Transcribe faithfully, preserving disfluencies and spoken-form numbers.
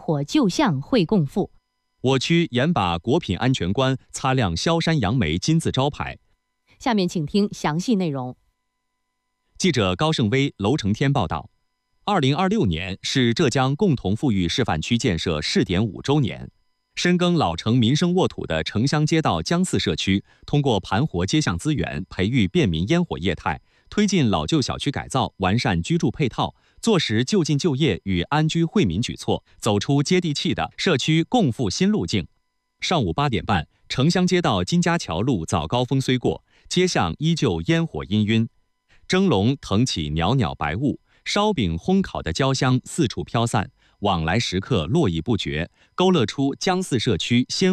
火救巷会共富。 我区严把果品安全关，擦亮萧山杨梅金字招牌。 下面请听详细内容。 记者高胜威、娄成天报道。二零二六年是浙江共同富裕示范区建设试点五周年。深耕老城民生沃土的城乡街道江四社区，通过盘活街巷资源，培育便民烟火业态，推进老旧小区改造，完善居住配套，坐实就近就业与安居惠民举措，走出接地气的社区共富新路径。上午八点半，城乡街道金家桥路早高峰虽过，街巷依旧烟火氤氲，蒸笼腾起袅袅白雾，烧饼烘烤的焦香四处飘散，往来食客络绎不绝，勾勒出江四社区鲜